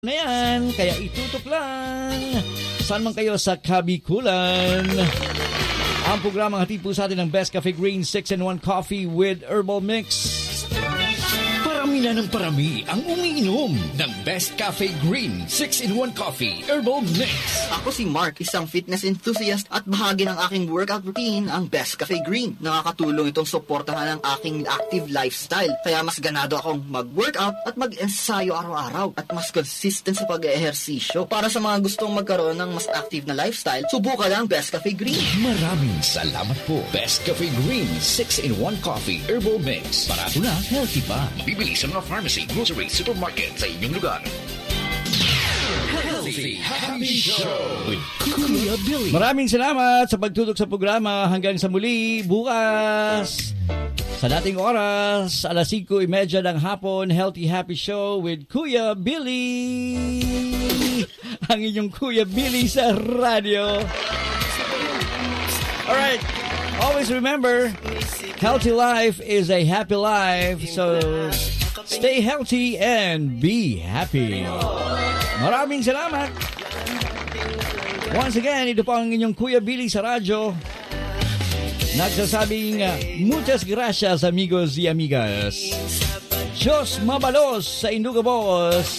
na yan, kaya itutok lang. Saan man kayo sa kabikulan. Ang programang hatid po sa atin ng Best Cafe Green 6-in-1 Coffee with Herbal Mix. Parami na ng parami ang umiinom ng Best Cafe Green 6-in-1 Coffee Herbal Mix. Ako si Mark, isang fitness enthusiast at bahagi ng aking workout routine ang Best Cafe Green. Nakakatulong itong suportahan ang aking active lifestyle. Kaya mas ganado akong mag-workout at mag-ensayo araw-araw at mas consistent sa pag-ehersisyo. Para sa mga gustong magkaroon ng mas active na lifestyle, subukan ang Best Cafe Green. Maraming salamat po. Best Cafe Green 6-in-1 Coffee Herbal Mix. Barato na, healthy pa. Bibili sa mga pharmacy, grocery, supermarket sa inyong lugar. Healthy Happy Show with Kuya Billy. Maraming salamat sa pagtutok sa programa. Hanggang sa muli, bukas sa dating oras, alas 5:30 ng hapon, Healthy Happy Show with Kuya Billy. Ang inyong Kuya Billy sa radyo. Alright, always remember, healthy life is a happy life. So, stay healthy and be happy. Maraming salamat. Once again, ito po ang inyong Kuya Billy sa radyo. Nagsasabing, muchas gracias amigos y amigas. Diyos mabalos sa Indugabos.